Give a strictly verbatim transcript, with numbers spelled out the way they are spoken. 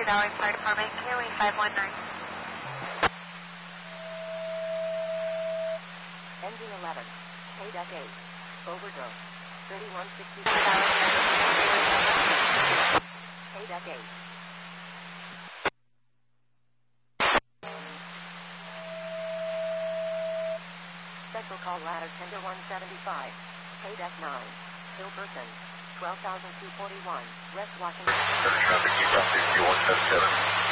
Valley Fire Department, K O E five one nine. Engine eleven, K D U C eight, overdose, thirty-one sixty, K D U C eight. Special call ladder ten to one seventy-five, K D U C nine, Hill person, twelve thousand two forty-one, West Washington. Traffic, you got fifty-one seventy-seven.